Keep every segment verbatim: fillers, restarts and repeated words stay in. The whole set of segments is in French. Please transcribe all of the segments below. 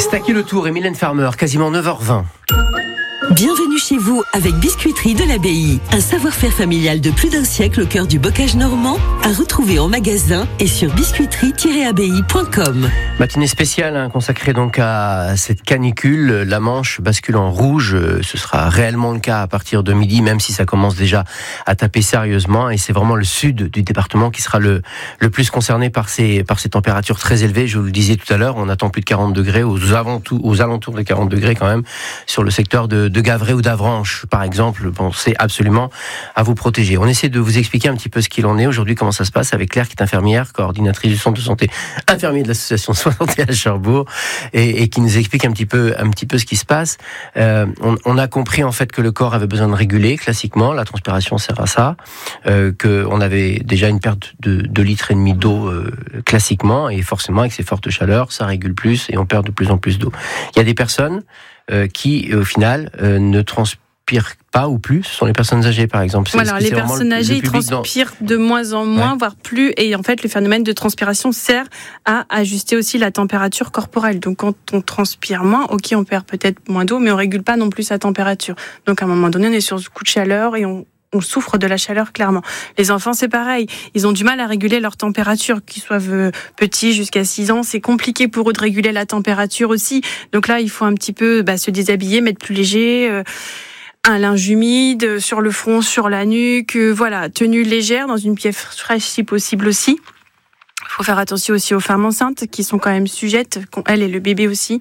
Stacky le Tour et Mylène Farmer, quasiment neuf heures vingt. Bienvenue chez vous avec Biscuiterie de l'Abbaye. Un savoir-faire familial de plus d'un siècle au cœur du bocage normand, à retrouver en magasin et sur biscuiterie tiret abbaye point com. Matinée spéciale hein, consacrée donc à cette canicule. La Manche bascule en rouge. Ce sera réellement le cas à partir de midi, même si ça commence déjà à taper sérieusement. Et c'est vraiment le sud du département qui sera le, le plus concerné par ces, par ces températures très élevées. Je vous le disais tout à l'heure, on attend plus de quarante degrés, aux alentours, aux alentours de quarante degrés quand même, sur le secteur de, de Gavray ou d'Avranches, par exemple. Pensez absolument à vous protéger. On essaie de vous expliquer un petit peu ce qu'il en est aujourd'hui, comment ça se passe avec Claire qui est infirmière, coordinatrice du centre de santé infirmier de l'association Soins Santé à Cherbourg et, et qui nous explique un petit peu, un petit peu ce qui se passe. Euh, on, on a compris en fait que le corps avait besoin de réguler classiquement, la transpiration sert à ça, euh, qu'on avait déjà une perte de deux litres et demi d'eau euh, classiquement et forcément avec ces fortes chaleurs, ça régule plus et on perd de plus en plus d'eau. Il y a des personnes euh, qui au final euh, ne transpirent pas ou plus, ce sont les personnes âgées par exemple. C'est, voilà, les personnes âgées ils transpirent dans... de moins en moins, ouais. voire plus, et en fait le phénomène de transpiration sert à ajuster aussi la température corporelle. Donc quand on transpire moins, ok, on perd peut-être moins d'eau, mais on régule pas non plus sa température. Donc à un moment donné, on est sur ce coup de chaleur et on on souffre de la chaleur clairement. Les enfants c'est pareil, ils ont du mal à réguler leur température, qu'ils soient petits jusqu'à six ans, c'est compliqué pour eux de réguler la température aussi. Donc là il faut un petit peu bah, se déshabiller, mettre plus léger, euh, un linge humide sur le front, sur la nuque, euh, voilà, tenue légère dans une pièce fraîche si possible aussi. Il faut faire attention aussi aux femmes enceintes qui sont quand même sujettes, elles et le bébé aussi.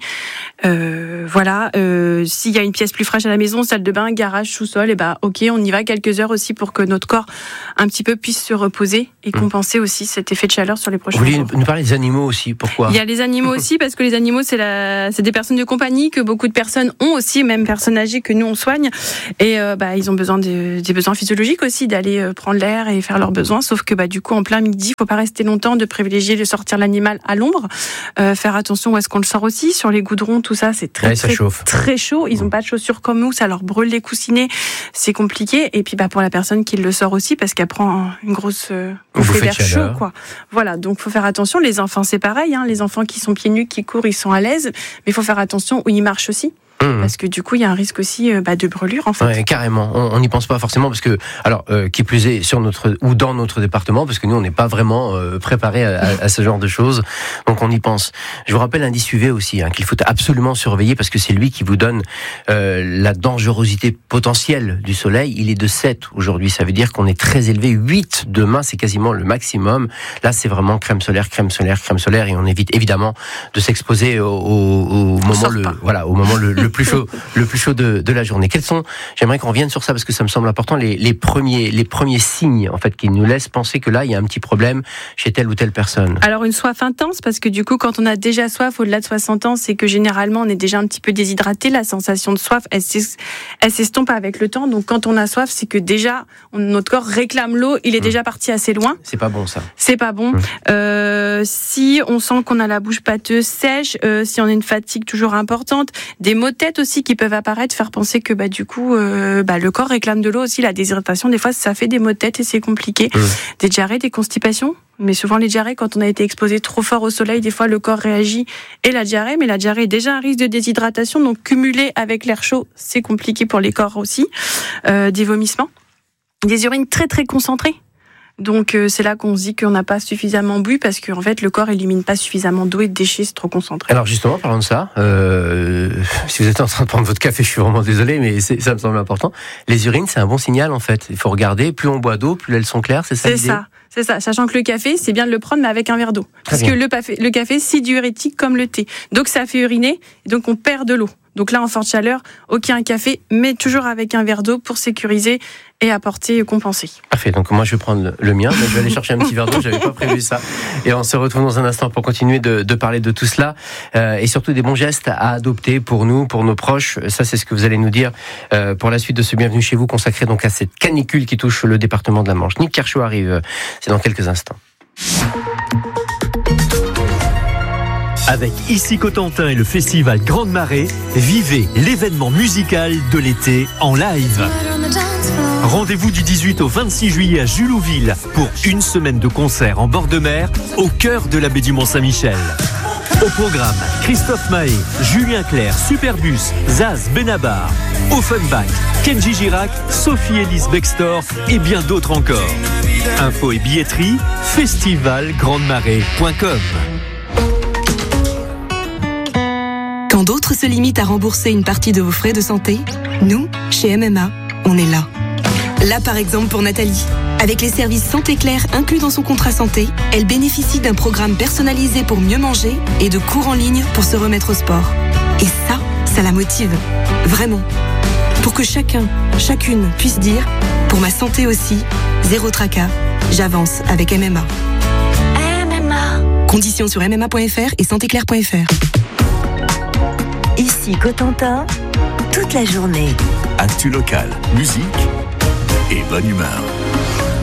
Euh, voilà, euh, s'il y a une pièce plus fraîche à la maison, salle de bain, garage, sous-sol, et bah ok, on y va quelques heures aussi pour que notre corps un petit peu puisse se reposer et compenser aussi cet effet de chaleur sur les prochains jours. Vous voulez nous parler des animaux aussi, pourquoi ? Il y a les animaux aussi parce que les animaux c'est la, c'est des personnes de compagnie que beaucoup de personnes ont aussi, même personnes âgées que nous on soigne, et euh, bah ils ont besoin de, des besoins physiologiques aussi d'aller euh, prendre l'air et faire leurs besoins. Sauf que bah du coup en plein midi, faut pas rester longtemps, de privilégier de sortir l'animal à l'ombre, euh, faire attention où est-ce qu'on le sort aussi, sur les goudrons, tout ça, c'est très, ouais, très, très chaud. Ils n'ont pas de chaussures comme nous, ça leur brûle les coussinets, c'est compliqué. Et puis bah, pour la personne qui le sort aussi, parce qu'elle prend une grosse euh, bouffée d'air chaud, quoi. Voilà, donc faut faire attention. Les enfants, c'est pareil, hein, les enfants qui sont pieds nus, qui courent, ils sont à l'aise, mais il faut faire attention où ils marchent aussi. Mmh. Parce que du coup, il y a un risque aussi euh, bah, de brûlure en fait. Ouais, carrément. On n'y pense pas forcément parce que, alors, euh, qui plus est sur notre ou dans notre département, parce que nous, on n'est pas vraiment euh, préparé à, à, à ce genre de choses. Donc, on y pense. Je vous rappelle l'indice U V aussi, hein, qu'il faut absolument surveiller parce que c'est lui qui vous donne euh, la dangerosité potentielle du soleil. Il est de sept aujourd'hui. Ça veut dire qu'on est très élevé. huit demain, c'est quasiment le maximum. Là, c'est vraiment crème solaire, crème solaire, crème solaire, et on évite évidemment de s'exposer au, au, au moment le, voilà, au moment le, le plus chaud, le plus chaud de, de la journée. Quels sont, j'aimerais qu'on revienne sur ça parce que ça me semble important, les, les premiers, les premiers signes, en fait, qui nous laissent penser que là, il y a un petit problème chez telle ou telle personne. Alors, une soif intense, parce que du coup, quand on a déjà soif au-delà de soixante ans, c'est que généralement, on est déjà un petit peu déshydraté. La sensation de soif, elle, elle s'estompe avec le temps. Donc, quand on a soif, c'est que déjà, on, notre corps réclame l'eau. Il est mmh. déjà parti assez loin. C'est pas bon, ça. C'est pas bon. Mmh. Euh, si on sent qu'on a la bouche pâteuse, sèche, euh, si on a une fatigue toujours importante, des maux de tête aussi qui peuvent apparaître, faire penser que bah du coup euh, bah le corps réclame de l'eau aussi. La déshydratation, des fois ça fait des maux de tête et c'est compliqué. Mmh. Des diarrhées, des constipations, mais souvent les diarrhées, quand on a été exposé trop fort au soleil, des fois le corps réagit et la diarrhée, mais la diarrhée est déjà un risque de déshydratation, donc cumulé avec l'air chaud, c'est compliqué pour les corps aussi. Euh, des vomissements, des urines très très concentrées. Donc euh, c'est là qu'on se dit qu'on n'a pas suffisamment bu parce qu'en fait le corps élimine pas suffisamment d'eau et de déchets, c'est trop concentré. Alors justement, parlons de ça. Euh, si vous êtes en train de prendre votre café, je suis vraiment désolé, mais c'est, ça me semble important. Les urines, c'est un bon signal en fait. Il faut regarder, plus on boit d'eau, plus elles sont claires, c'est ça l'idée ? C'est ça. C'est ça, sachant que le café, c'est bien de le prendre, mais avec un verre d'eau. Très parce bien. que le café, le café, c'est diurétique comme le thé. Donc ça fait uriner, et donc on perd de l'eau. Donc là, en forte chaleur, aucun café, mais toujours avec un verre d'eau pour sécuriser et apporter, compenser. Parfait, donc moi je vais prendre le mien, je vais aller chercher un petit verre d'eau, j'avais pas prévu ça. Et on se retrouve dans un instant pour continuer de, de parler de tout cela, euh, et surtout des bons gestes à adopter pour nous, pour nos proches. Ça, c'est ce que vous allez nous dire euh, pour la suite de ce Bienvenue chez vous, consacré donc à cette canicule qui touche le département de la Manche. Nick Kershaw arrive, c'est dans quelques instants. Avec Ici Cotentin et le festival Grande Marée, vivez l'événement musical de l'été en live. Rendez-vous du dix-huit au vingt-six juillet à Julouville pour une semaine de concerts en bord de mer au cœur de la baie du Mont-Saint-Michel. Au programme, Christophe Mahé, Julien Clerc, Superbus, Zaz Benabar, Offenbach, Kenji Girac, Sophie-Élise Bextor et bien d'autres encore. Info et billetterie, festival grande marée point com. Quand d'autres se limitent à rembourser une partie de vos frais de santé, nous, chez M M A, on est là. Là, par exemple, pour Nathalie. Avec les services Santé Claire inclus dans son contrat santé, elle bénéficie d'un programme personnalisé pour mieux manger et de cours en ligne pour se remettre au sport. Et ça, ça la motive. Vraiment. Pour que chacun, chacune puisse dire « Pour ma santé aussi, zéro tracas, j'avance avec M M A ». M M A. Conditions sur m m a point f r et santé claire point f r. Ici Cotentin, toute la journée. Actu local, musique et bonne humeur.